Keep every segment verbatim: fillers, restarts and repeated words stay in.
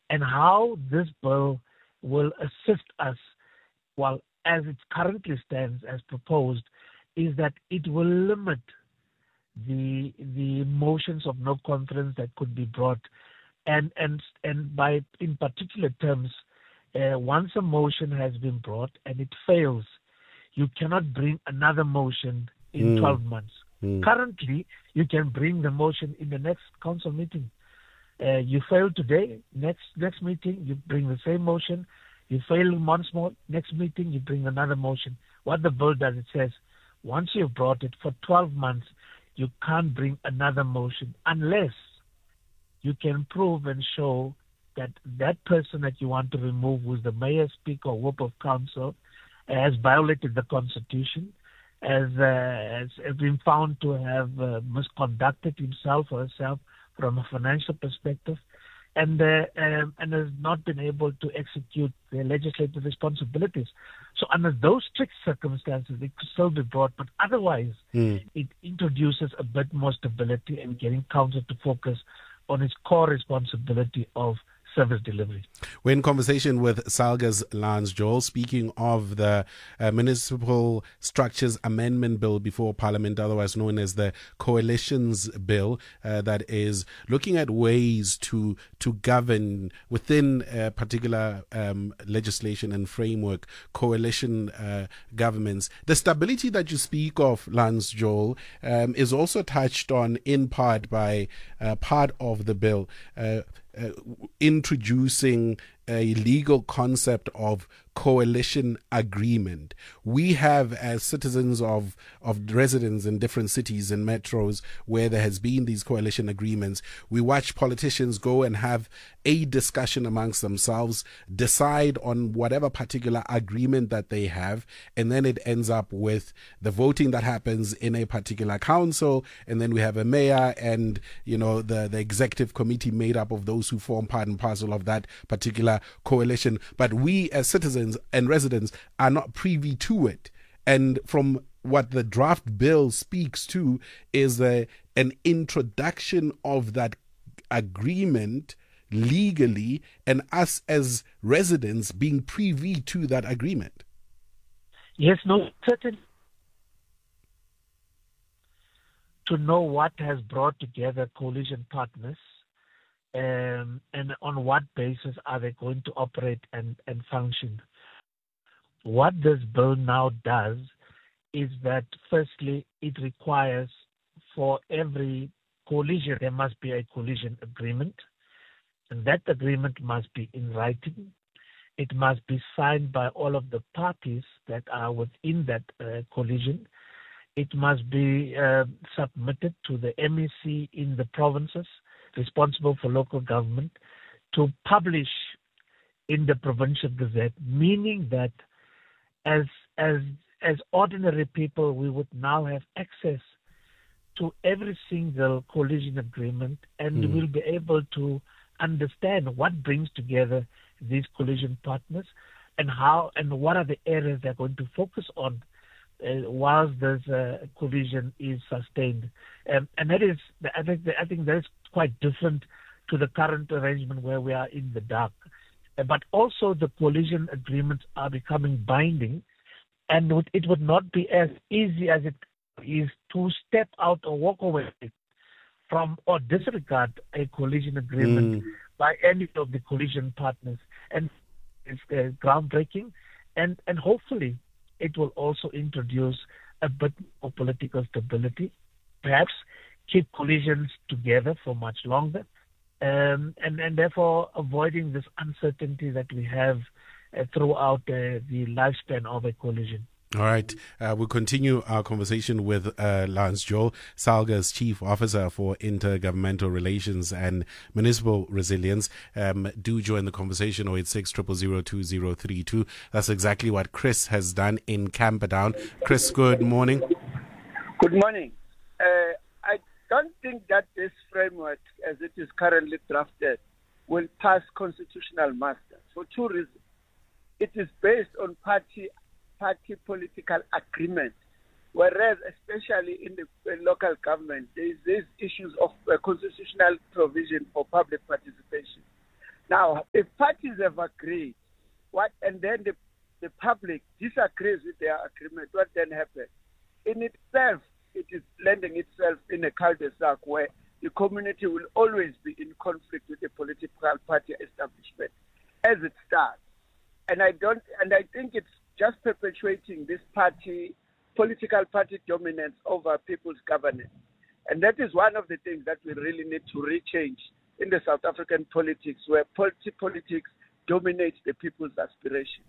and how this bill will assist us, well, as it currently stands as proposed, is that it will limit the the motions of no confidence that could be brought, and and and by in particular terms, uh, once a motion has been brought and it fails, you cannot bring another motion in mm. twelve months. Mm. Currently, you can bring the motion in the next council meeting. Uh, you fail today, next next meeting you bring the same motion. You fail once more, next meeting you bring another motion. What the bill does, it says, once you've brought it for twelve months, you can't bring another motion unless you can prove and show that that person that you want to remove, who's the mayor, speaker, or whip of council, has violated the constitution, has, uh, has been found to have uh, misconducted himself or herself from a financial perspective, and uh, um, and has not been able to execute their legislative responsibilities. So under those strict circumstances, it could still be brought, but otherwise, mm. it introduces a bit more stability and getting council to focus on its core responsibility of service delivery. We're in conversation with Salgas Lance Joel, speaking of the uh, Municipal Structures Amendment Bill before Parliament, otherwise known as the Coalitions Bill, uh, that is looking at ways to to govern within a particular um, legislation and framework, coalition uh, governments. The stability that you speak of, Lance Joel, um, is also touched on in part by uh, part of the bill. Uh, Uh, introducing a legal concept of coalition agreement. We have, as citizens of of residents in different cities and metros where there has been these coalition agreements, we watch politicians go and have a discussion amongst themselves, decide on whatever particular agreement that they have, and then it ends up with the voting that happens in a particular council, and then we have a mayor and, you know, the, the executive committee made up of those who form part and parcel of that particular coalition. But we as citizens and residents are not privy to it. And from what the draft bill speaks to is a, an introduction of that agreement legally, and us as residents being privy to that agreement. Yes, no, certainly. To know what has brought together coalition partners, um, and on what basis are they going to operate and, and function. What this bill now does is that, firstly, it requires for every coalition, there must be a coalition agreement, and that agreement must be in writing. It must be signed by all of the parties that are within that uh, coalition. It must be uh, submitted to the M E C in the provinces responsible for local government to publish in the Provincial Gazette, meaning that as as as ordinary people, we would now have access to every single coalition agreement, and mm. we'll be able to understand what brings together these coalition partners and how and what are the areas they're going to focus on uh, whilst this uh, coalition is sustained. Um, and that is, I think, I think that is quite different to the current arrangement where we are in the dark. Uh, but also the coalition agreements are becoming binding, and it would not be as easy as it is to step out or walk away from or disregard a coalition agreement mm. by any of the coalition partners. And it's uh, groundbreaking, and, and hopefully it will also introduce a bit more political stability, perhaps keep coalitions together for much longer, um, and, and therefore avoiding this uncertainty that we have uh, throughout uh, the lifespan of a coalition. All right. Uh, we'll continue our conversation with uh, Lance Joel, SALGA's Chief Officer for Intergovernmental Relations and Municipal Resilience. Um, do join the conversation, oh eight six, zero zero zero, two zero three two. That's exactly what Chris has done in Camperdown. Chris, good morning. Good morning. Uh, I don't think that this framework, as it is currently drafted, will pass constitutional muster for two reasons. It is based on party party political agreement, whereas especially in the uh, local government, there is these issues of uh, constitutional provision for public participation. Now, if parties have agreed, what, and then the, the public disagrees with their agreement, what then happens? In itself, it is landing itself in a cul-de-sac where the community will always be in conflict with the political party establishment as it starts. And I don't, and I think it's just perpetuating this party, political party dominance over people's governance. And that is one of the things that we really need to rechange in the South African politics, where politi- politics dominates the people's aspiration.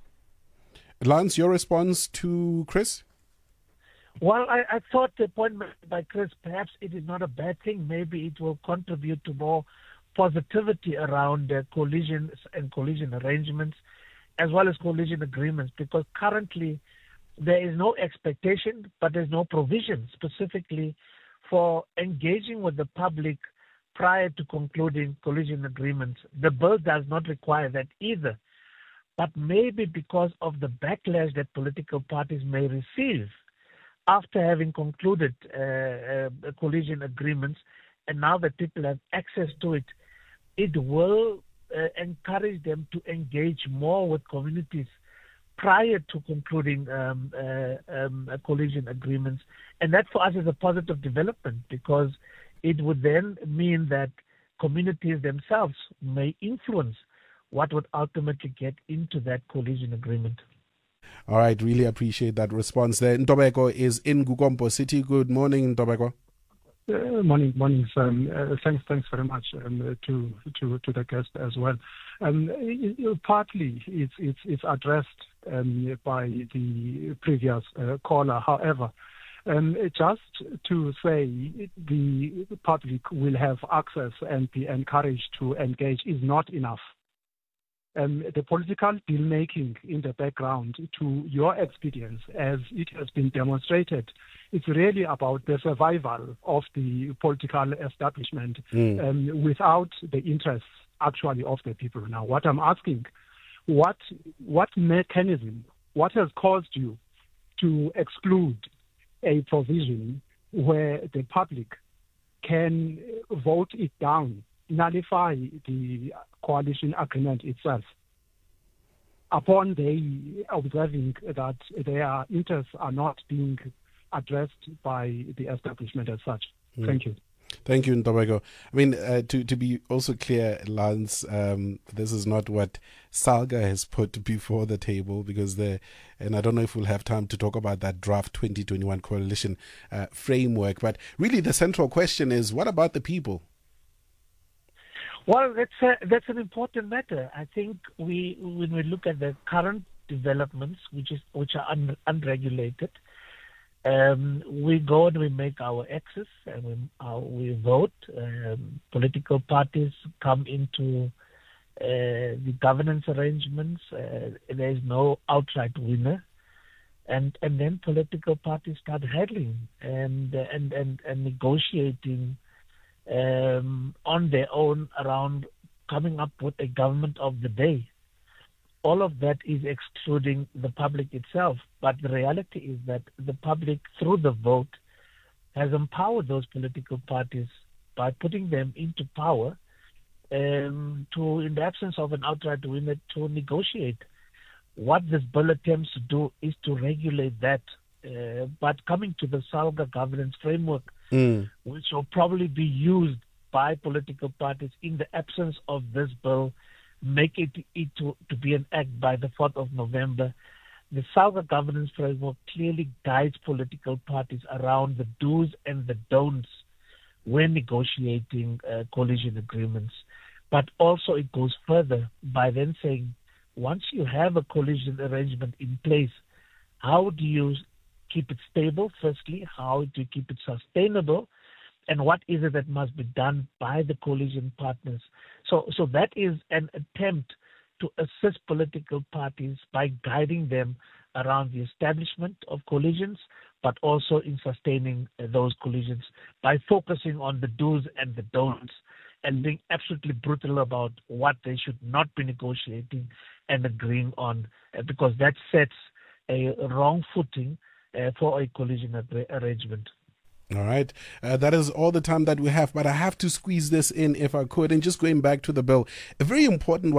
Lance, your response to Chris? Well, I, I thought the point made by Chris, perhaps it is not a bad thing. Maybe it will contribute to more positivity around uh, coalitions and coalition arrangements, as well as coalition agreements, because currently there is no expectation, but there's no provision specifically for engaging with the public prior to concluding coalition agreements. The bill does not require that either. But maybe because of the backlash that political parties may receive after having concluded uh, uh, coalition agreements, and now that people have access to it, it will uh, encourage them to engage more with communities prior to concluding um, uh, um, coalition agreements. And that for us is a positive development, because it would then mean that communities themselves may influence what would ultimately get into that coalition agreement. All right, really appreciate that response there. Ntobeko is in Gukompo City. Good morning, Ntobeko. Uh, morning, morning, Sam. Uh, thanks, thanks very much um, to to to the guest as well. Um, it, it, partly, it's it's it's addressed um, by the previous uh, caller. However, um, just to say the public will have access and be encouraged to engage is not enough. Um, the political deal-making in the background, to your experience, as it has been demonstrated, it's really about the survival of the political establishment mm. um, without the interests actually of the people. Now, what I'm asking, what what mechanism, what has caused you to exclude a provision where the public can vote it down, nullify the coalition agreement itself, upon they observing that their interests are not being addressed by the establishment as such? Mm. Thank you. Thank you, Ntobeko. I mean, uh, to, to be also clear, Lance, um, this is not what SALGA has put before the table, because the, and I don't know if we'll have time to talk about that draft twenty twenty-one coalition uh, framework, but really the central question is, what about the people? Well, that's a, that's an important matter. I think we, when we look at the current developments, which is which are un, unregulated, um, we go and we make our access and we, uh, we vote. Um, political parties come into uh, the governance arrangements. Uh, there is no outright winner, and and then political parties start handling and and and, and negotiating Um, on their own around coming up with a government of the day. All of that is excluding the public itself. But the reality is that the public, through the vote, has empowered those political parties by putting them into power um, to, in the absence of an outright winner, to negotiate. What this bill attempts to do is to regulate that. Uh, but coming to the SALGA governance framework, mm. which will probably be used by political parties in the absence of this bill, make it, it to, to be an act by the fourth of November. The SALGA governance framework clearly guides political parties around the do's and the don'ts when negotiating uh, coalition agreements. But also it goes further by then saying, once you have a coalition arrangement in place, how do you keep it stable, firstly? How do you keep it sustainable? And what is it that must be done by the coalition partners? So, so that is an attempt to assist political parties by guiding them around the establishment of coalitions, but also in sustaining uh, those coalitions by focusing on the do's and the don'ts and being absolutely brutal about what they should not be negotiating and agreeing on, uh, because that sets a wrong footing Uh, for a coalition ar- arrangement. All right. Uh, that is all the time that we have, but I have to squeeze this in if I could. And just going back to the bill, a very important one.